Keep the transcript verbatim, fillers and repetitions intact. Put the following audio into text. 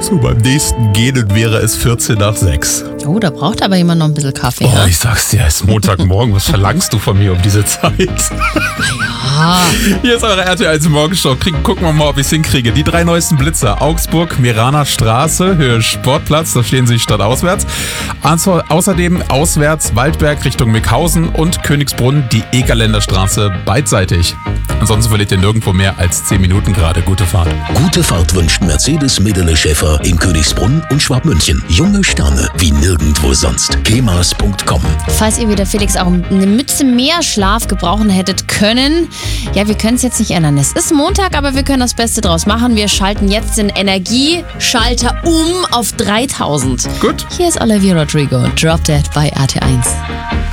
So, beim nächsten Gehen wäre es vierzehn nach sechs. Oh, da braucht aber jemand noch ein bisschen Kaffee. Oh, ne? ich sag's dir, es ist Montagmorgen. Was verlangst du von mir um diese Zeit? Ah, Hier ist eure R T L eins Morgenshow. Kriegen, gucken wir mal, ob ich es hinkriege. Die drei neuesten Blitzer. Augsburg, Meraner Straße, Höhe Sportplatz. Da stehen sie stadtauswärts. Also, außerdem auswärts Waldberg Richtung Mickhausen und Königsbrunn die Egerländer Straße beidseitig. Ansonsten verliert ihr nirgendwo mehr als zehn Minuten gerade. Gute Fahrt. Gute Fahrt wünscht Mercedes-Medele Schäfer in Königsbrunn und Schwabmünchen. Junge Sterne wie nirgendwo sonst. kemas punkt com. falls ihr wieder Felix auch eine Mütze mehr Schlaf gebrauchen hättet können. Ja, wir können es jetzt nicht ändern. Es ist Montag, aber wir können das Beste draus machen. Wir schalten jetzt den Energieschalter um auf dreitausend. Gut. Hier ist Olivia Rodrigo, Drop Dead bei R T eins.